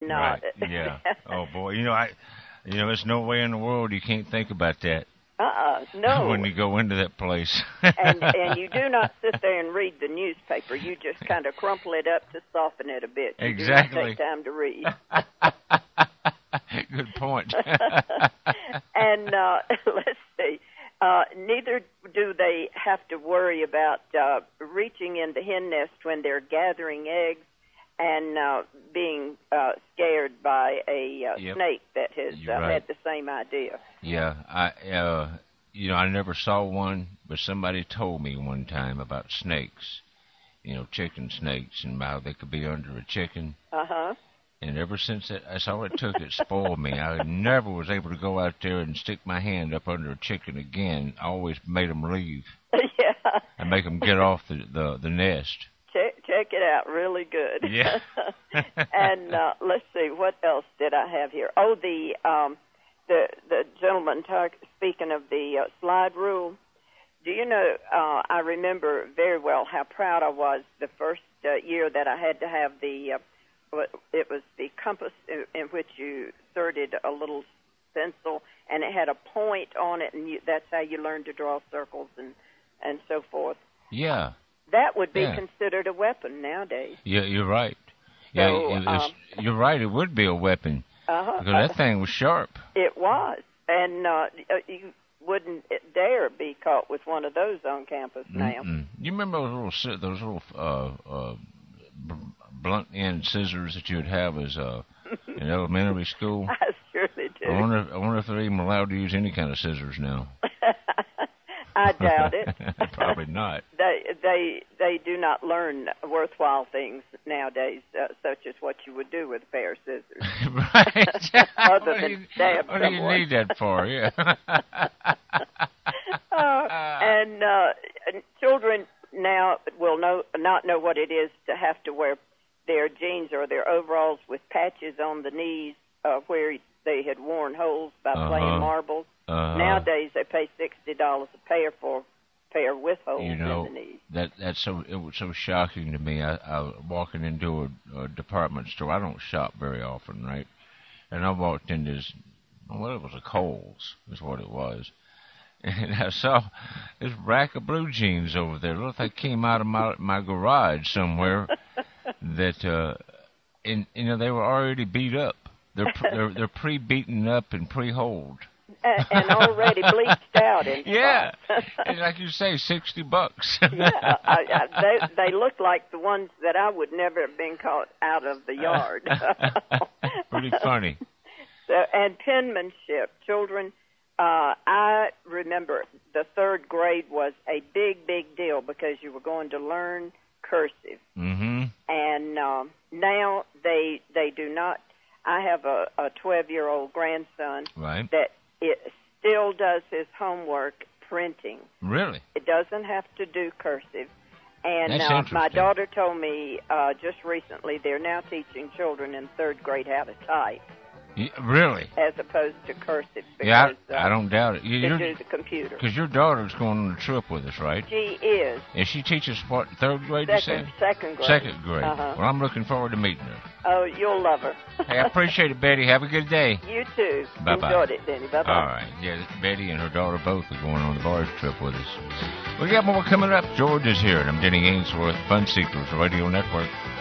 Right. Yeah. Oh boy. There's no way in the world you can't think about that no. when you go into that place. and you do not sit there and read the newspaper. You just kind of crumple it up to soften it a bit. You Exactly. do not take time to read. Good point. And let's see. Neither do they have to worry about reaching in the hen nest when they're gathering eggs and being scared by a snake that has had the same idea. Yeah, I never saw one, but somebody told me one time about snakes. Chicken snakes and how they could be under a chicken. Uh-huh. And ever since that's all it took. It spoiled me. I never was able to go out there and stick my hand up under a chicken again. I always made them leave. Yeah. And make them get off the nest. Check it out, really good. Yeah. And let's see, what else did I have here? Oh, the gentleman speaking of the slide rule. Do you know? I remember very well how proud I was the first year that I had to have the. It was the compass in which you inserted a little pencil, and it had a point on it, and that's how you learned to draw circles and so forth. Yeah. That would be considered a weapon nowadays. Yeah, you're right. Yeah, so, you're right. It would be a weepon because that thing was sharp. It was, and you wouldn't dare be caught with one of those on campus now. You remember those little blunt end scissors that you'd have as in elementary school? I surely do. I wonder if they're even allowed to use any kind of scissors now. I doubt it. Probably not. They do not learn worthwhile things nowadays, such as what you would do with a pair of scissors. Right. Other than stab someone. What do you need that for? Yeah. And children now will not know what it is to have to wear their jeans or their overalls with patches on the knees where they had worn holes by playing marbles. Nowadays, they pay $60 a pair for a pair with holes in the knees. It was so shocking to me. I walking into a department store. I don't shop very often, right? And I walked into it was a Kohl's, is what it was. And I saw this rack of blue jeans over there. Looked like they came out of my garage somewhere. That they were already beat up. They're pre-beaten up and pre-holed. And already bleached out. Yeah, and like you say, $60. Yeah, they look like the ones that I would never have been caught out of the yard. Pretty funny. So, and penmanship, children. I remember the third grade was a big, big deal because you were going to learn cursive. Mm-hmm. And now they do not. I have a 12-year-old grandson that it still does his homework printing. Really? It doesn't have to do cursive. And That's my daughter told me just recently they're now teaching children in third grade how to type. Yeah, really? As opposed to cursive. Because, I don't doubt it. They do the computer. Because your daughter's going on a trip with us, right? She is. And she teaches what, third grade, you said? Second grade. Second grade. Well, I'm looking forward to meeting her. Oh, you'll love her. Hey, I appreciate it, Betty. Have a good day. You too. Bye-bye. Enjoyed it, Denny. Bye-bye. All right. Yeah, Betty and her daughter both are going on the barge trip with us. We got more coming up. George is here, and I'm Denny Ainsworth, Fun Seekers Radio Network.